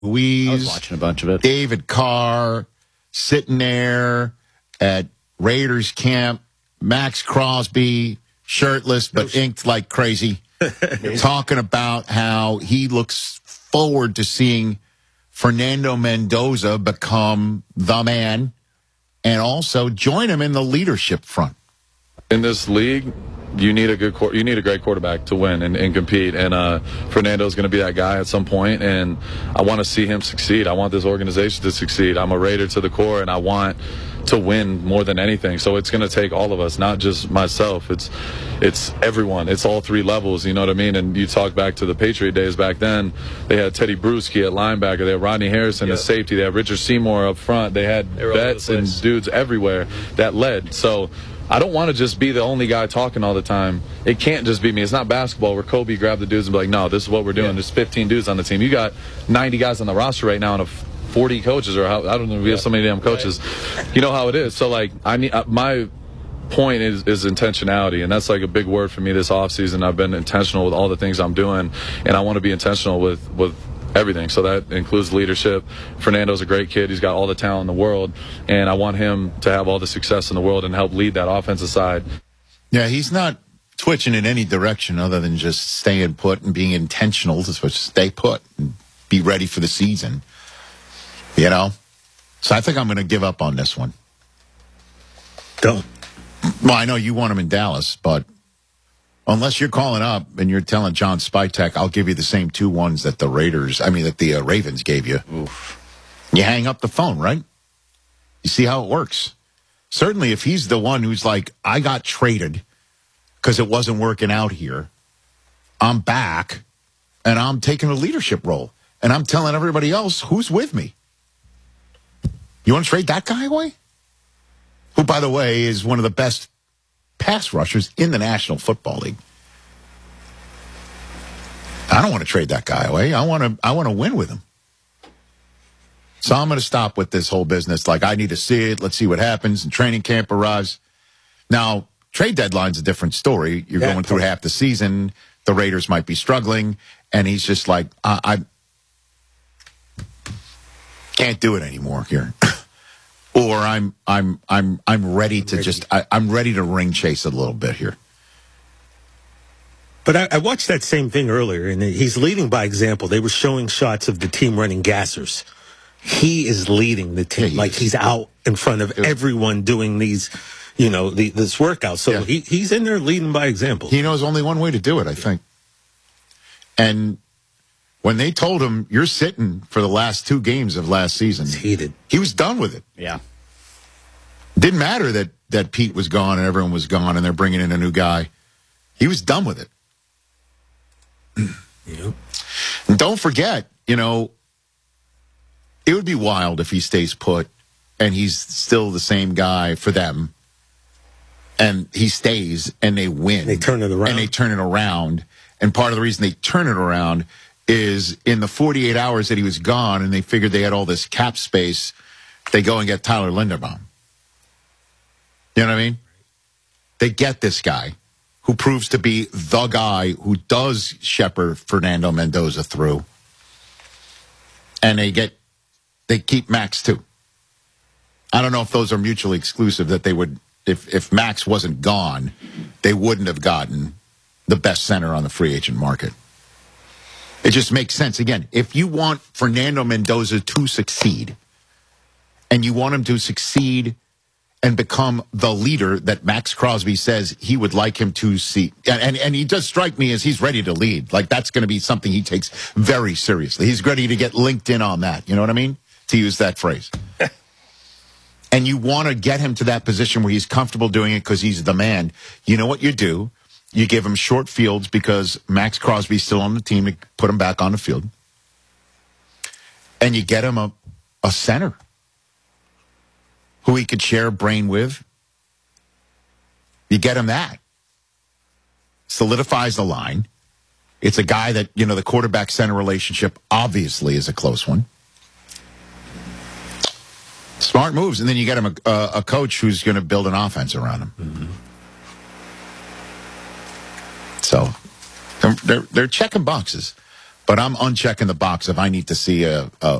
I was watching a bunch of it. David Carr sitting there at Raiders camp, Max Crosby shirtless but inked like crazy, talking about how he looks forward to seeing Fernando Mendoza become the man and also join him in the leadership front. In this league, you need a great quarterback to win and compete. And Fernando's going to be that guy at some point, and I want to see him succeed. I want this organization to succeed. I'm a Raider to the core, and I want to win more than anything. So it's going to take all of us, not just myself. It's everyone. It's all three levels, you know what I mean? And you talk back to the Patriot days back then, they had Teddy Bruschi at linebacker, they had Rodney Harrison at safety, they had Richard Seymour up front, they had vets and dudes everywhere that led. So I don't want to just be the only guy talking all the time. It can't just be me. It's not basketball where Kobe grabbed the dudes and be like, no, this is what we're doing. Yeah. There's 15 dudes on the team. You got 90 guys on the roster right now and 40 coaches, or how, I don't know, we have so many damn coaches. Right. You know how it is. So, like, I need my point is intentionality, and that's like a big word for me this offseason. I've been intentional with all the things I'm doing, and I want to be intentional with everything. So that includes leadership. Fernando's a great kid. He's got all the talent in the world, and I want him to have all the success in the world and help lead that offensive side. Yeah, he's not twitching in any direction other than just staying put and being intentional to stay put and be ready for the season. You know? So I think I'm going to give up on this one. Don't. Well, I know you want him in Dallas, but unless you're calling up and you're telling John Spytek, I'll give you the same 2 ones that the Ravens gave you. Oof. You hang up the phone, right? You see how it works. Certainly if he's the one who's like, I got traded because it wasn't working out here, I'm back and I'm taking a leadership role and I'm telling everybody else who's with me. You want to trade that guy away? Who, by the way, is one of the best pass rushers in the National Football League. I don't want to trade that guy away. I want to win with him. So I'm going to stop with this whole business. Like, I need to see it. Let's see what happens. And training camp arrives. Now, trade deadline's a different story. You're going through half the season. The Raiders might be struggling. And he's just like, I can't do it anymore here. Or I'm ready to I'm ready to ring chase a little bit here. But I watched that same thing earlier, and he's leading by example. They were showing shots of the team running gassers. He is leading the team. He's out in front of everyone doing these, this workout. So he's in there leading by example. He knows only one way to do it, I think. And when they told him, you're sitting for the last 2 games of last season, he was done with it. Yeah. Didn't matter that Pete was gone and everyone was gone and they're bringing in a new guy. He was done with it. Yep. And don't forget, it would be wild if he stays put and he's still the same guy for them. And he stays and they win. They turn it around. And part of the reason they turn it around is in the 48 hours that he was gone and they figured they had all this cap space, they go and get Tyler Linderbaum. You know what I mean? They get this guy who proves to be the guy who does shepherd Fernando Mendoza through. And they keep Max too. I don't know if those are mutually exclusive, that they would, if Max wasn't gone, they wouldn't have gotten the best center on the free agent market. It just makes sense. Again, if you want Fernando Mendoza to succeed, and you want him to succeed and become the leader that Max Crosby says he would like him to see, and he does strike me as he's ready to lead. Like, that's going to be something he takes very seriously. He's ready to get linked in on that. You know what I mean? To use that phrase. And you want to get him to that position where he's comfortable doing it because he's the man. You know what you do? You give him short fields because Max Crosby's still on the team to put him back on the field. And you get him a center who he could share a brain with. You get him that. Solidifies the line. It's a guy that, the quarterback-center relationship obviously is a close one. Smart moves. And then you get him a coach who's going to build an offense around him. Mm-hmm. So they're checking boxes. But I'm unchecking the box if I need to see a